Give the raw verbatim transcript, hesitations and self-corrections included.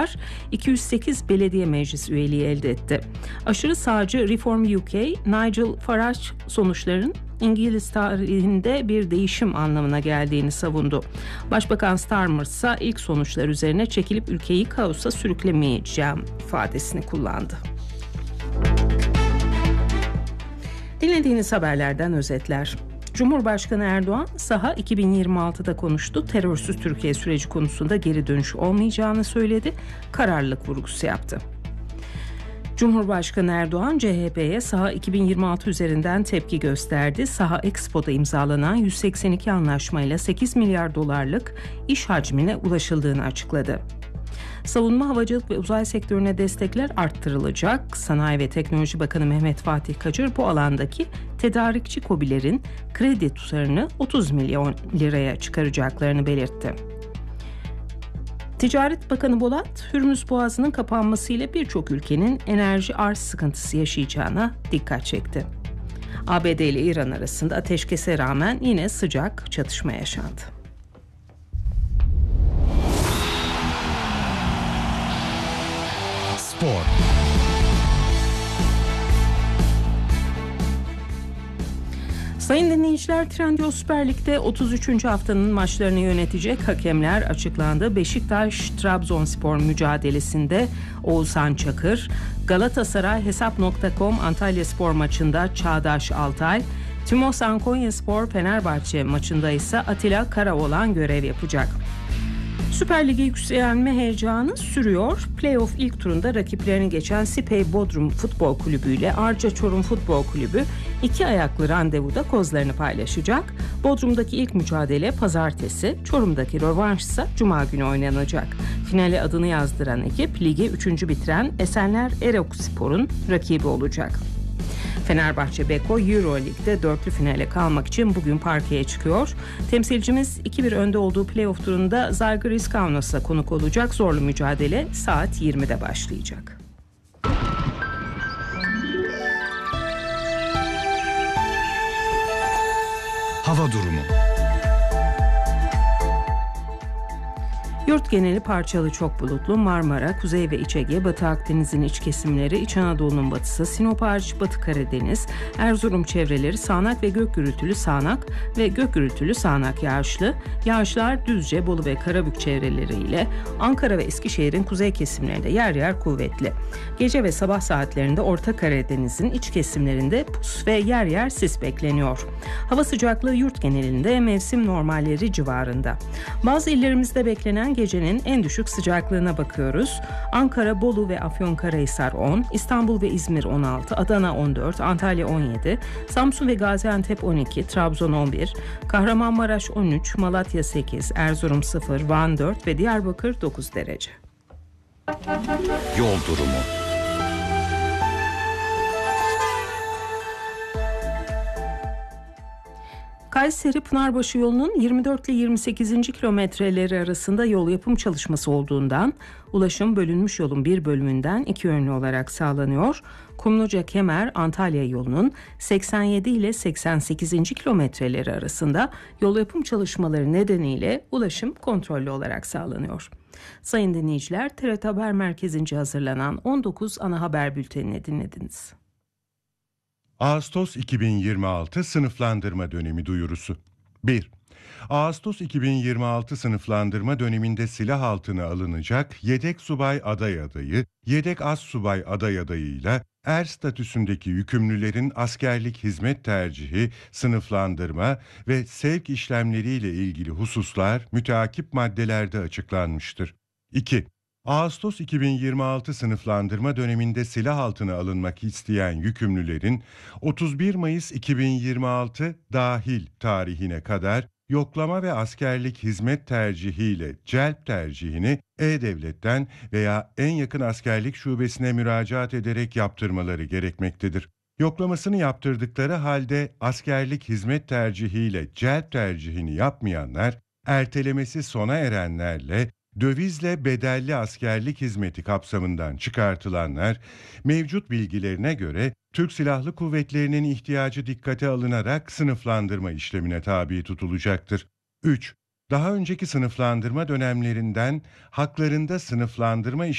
Kemer iki yüz sekiz belediye meclis üyeliği elde etti. Aşırı sağcı Reform U K, Nigel Farage sonuçların İngiliz tarihinde bir değişim anlamına geldiğini savundu. Başbakan Starmer ise ilk sonuçlar üzerine çekilip ülkeyi kaosa sürüklemeyeceğim ifadesini kullandı. Dinlediğiniz haberlerden özetler. Cumhurbaşkanı Erdoğan, Saha iki bin yirmi altıda konuştu. Terörsüz Türkiye süreci konusunda geri dönüş olmayacağını söyledi. Kararlılık vurgusu yaptı. Cumhurbaşkanı Erdoğan, C H P'ye Saha iki bin yirmi altı üzerinden tepki gösterdi. Saha Expo'da imzalanan yüz seksen iki anlaşmayla sekiz milyar dolarlık iş hacmine ulaşıldığını açıkladı. Savunma, havacılık ve uzay sektörüne destekler arttırılacak. Sanayi ve Teknoloji Bakanı Mehmet Fatih Kacır bu alandaki tedarikçi KOBİ'lerin kredi tutarını otuz milyon liraya çıkaracaklarını belirtti. Ticaret Bakanı Bolat, Hürmüz Boğazı'nın kapanmasıyla birçok ülkenin enerji arz sıkıntısı yaşayacağına dikkat çekti. A B D ile İran arasında ateşkese rağmen yine sıcak çatışma yaşandı. Spor. Sayın dinleyiciler, Trendyol Süper Lig'de otuz üçüncü haftanın maçlarını yönetecek hakemler açıklandı. Beşiktaş-Trabzonspor mücadelesinde Oğuzhan Çakır, Galatasaray Hesap nokta com Antalyaspor maçında Çağdaş Altay, Tümosan Konyaspor Fenerbahçe maçında ise Atilla Karaoğlan görev yapacak. Süper Lig'e yükselme heyecanı sürüyor. Playoff ilk turunda rakiplerini geçen Sipey Bodrum Futbol Kulübü ile Arca Çorum Futbol Kulübü iki ayaklı randevuda kozlarını paylaşacak. Bodrum'daki ilk mücadele pazartesi, Çorum'daki rövanş ise cuma günü oynanacak. Finale adını yazdıran ekip ligi üçüncü bitiren Esenler Erospor'un rakibi olacak. Fenerbahçe Beko Euro Lig'de dörtlü finale kalmak için bugün parkeye çıkıyor. Temsilcimiz iki bir önde olduğu playoff turunda Zalgiris Kaunos'a konuk olacak. Zorlu mücadele saat yirmide başlayacak. Hava durumu. Yurt geneli parçalı çok bulutlu. Marmara, Kuzey ve İç Ege, Batı Akdeniz'in iç kesimleri, İç Anadolu'nun batısı, Sinop hariç Batı Karadeniz, Erzurum çevreleri sağanak ve gök gürültülü sağanak ve gök gürültülü sağanak yağışlı. Yağışlar Düzce, Bolu ve Karabük çevreleriyle Ankara ve Eskişehir'in kuzey kesimlerinde yer yer kuvvetli. Gece ve sabah saatlerinde Orta Karadeniz'in iç kesimlerinde pus ve yer yer sis bekleniyor. Hava sıcaklığı yurt genelinde mevsim normalleri civarında. Bazı illerimizde beklenen gecenin en düşük sıcaklığına bakıyoruz. Ankara, Bolu ve Afyonkarahisar on, İstanbul ve İzmir on altı, Adana on dört, Antalya on yedi, Samsun ve Gaziantep on iki, Trabzon on bir, Kahramanmaraş on üç, Malatya sekiz, Erzurum sıfır, Van dört ve Diyarbakır dokuz derece. Yol durumu. Kayseri-Pınarbaşı yolunun yirmi dört ile yirmi sekizinci kilometreleri arasında yol yapım çalışması olduğundan ulaşım bölünmüş yolun bir bölümünden iki yönlü olarak sağlanıyor. Kumluca-Kemer-Antalya yolunun seksen yedi ile seksen sekizinci kilometreleri arasında yol yapım çalışmaları nedeniyle ulaşım kontrollü olarak sağlanıyor. Sayın dinleyiciler, T R T Haber Merkezi'nce hazırlanan on dokuz ana haber bültenini dinlediniz. Ağustos iki bin yirmi altı sınıflandırma dönemi duyurusu. bir. Ağustos iki bin yirmi altı sınıflandırma döneminde silah altına alınacak yedek subay aday adayı, yedek az subay aday adayıyla er statüsündeki yükümlülerin askerlik hizmet tercihi, sınıflandırma ve sevk işlemleriyle ilgili hususlar müteakip maddelerde açıklanmıştır. iki. Ağustos iki bin yirmi altı sınıflandırma döneminde silah altına alınmak isteyen yükümlülerin otuz bir Mayıs iki bin yirmi altı dahil tarihine kadar yoklama ve askerlik hizmet tercihiyle celp tercihini E-Devlet'ten veya en yakın askerlik şubesine müracaat ederek yaptırmaları gerekmektedir. Yoklamasını yaptırdıkları halde askerlik hizmet tercihiyle celp tercihini yapmayanlar, ertelemesi sona erenlerle dövizle bedelli askerlik hizmeti kapsamından çıkartılanlar, mevcut bilgilerine göre Türk Silahlı Kuvvetleri'nin ihtiyacı dikkate alınarak sınıflandırma işlemine tabi tutulacaktır. üç. Daha önceki sınıflandırma dönemlerinden haklarında sınıflandırma